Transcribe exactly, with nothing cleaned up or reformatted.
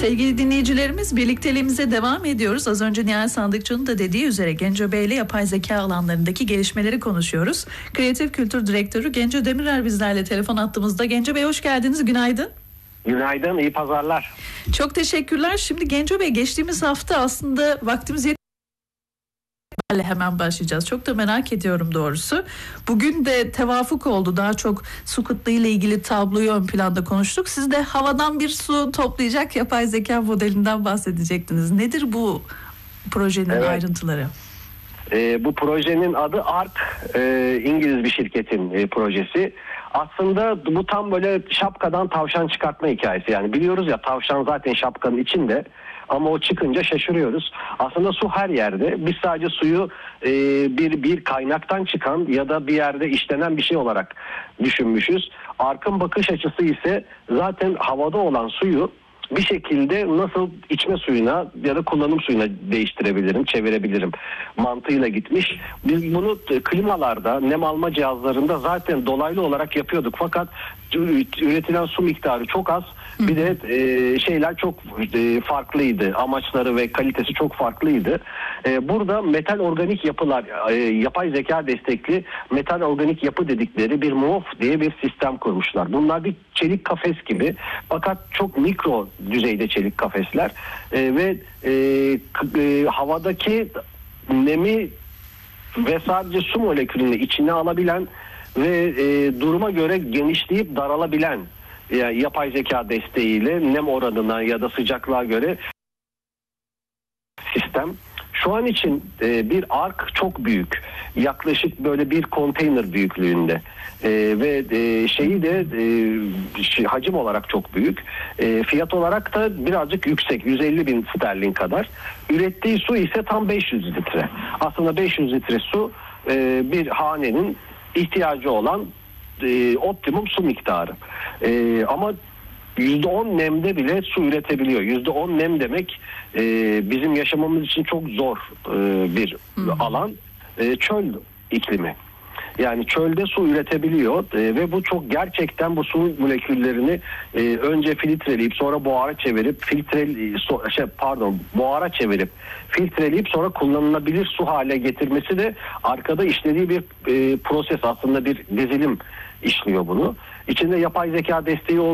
Sevgili dinleyicilerimiz, birlikteliğimize devam ediyoruz. Az önce Nihal Sandıkçı'nın da dediği üzere Genco Bey ile yapay zeka alanlarındaki gelişmeleri konuşuyoruz. Kreatif Kültür Direktörü Genco Demirer bizlerle telefon attığımızda. Genco Bey hoş geldiniz, günaydın. Günaydın, iyi pazarlar. Çok teşekkürler. Şimdi Genco Bey, geçtiğimiz hafta aslında vaktimiz yetmedi. Hemen başlayacağız. Çok da merak ediyorum doğrusu. Bugün de tevafuk oldu. Daha çok su kıtlığı ile ilgili tabloyu ön planda konuştuk. Siz de havadan bir su toplayacak yapay zeka modelinden bahsedecektiniz. Nedir bu projenin evet. ayrıntıları? Ee, bu projenin adı ARK, e, İngiliz bir şirketin e, projesi. Aslında bu tam böyle şapkadan tavşan çıkartma hikayesi. Yani biliyoruz ya, tavşan zaten şapkanın içinde. Ama o çıkınca şaşırıyoruz. Aslında su her yerde. Biz sadece suyu e, bir bir kaynaktan çıkan ya da bir yerde işlenen bir şey olarak düşünmüşüz. ARK'ın bakış açısı ise zaten havada olan suyu bir şekilde nasıl içme suyuna ya da kullanım suyuna değiştirebilirim, çevirebilirim mantığıyla gitmiş. Biz bunu klimalarda, nem alma cihazlarında zaten dolaylı olarak yapıyorduk. Fakat üretilen su miktarı çok az. Bir de e, şeyler çok e, farklıydı. Amaçları ve kalitesi çok farklıydı. E, burada metal organik yapılar, e, yapay zeka destekli metal organik yapı dedikleri bir M O F diye bir sistem kurmuşlar. Bunlar bir çelik kafes gibi, fakat çok mikro düzeyde çelik kafesler e, ve e, e, havadaki nemi ve sadece su molekülünü içine alabilen ve e, duruma göre genişleyip daralabilen, yani yapay zeka desteğiyle nem oranına ya da sıcaklığa göre sistem. Şu an için e, bir ARK çok büyük. Yaklaşık böyle bir konteyner büyüklüğünde. E, ve e, şeyi de e, şey, hacim olarak çok büyük. E, fiyat olarak da birazcık yüksek. yüz elli bin sterlin kadar. Ürettiği su ise tam beş yüz litre. Aslında beş yüz litre su e, bir hanenin ihtiyacı olan e, optimum su miktarı. E, ama yüzde on nemde bile su üretebiliyor. yüzde on nem demek e, bizim yaşamamız için çok zor e, bir hmm. alan. E, çöl iklimi. Yani çölde su üretebiliyor e, ve bu çok gerçekten bu su moleküllerini e, önce filtreleyip sonra buhara çevirip filtre so, şey, pardon buhara çevirip filtreleyip sonra kullanılabilir su hale getirmesi de arkada işlediği bir e, proses, aslında bir dizilim işliyor bunu. İçinde yapay zeka desteği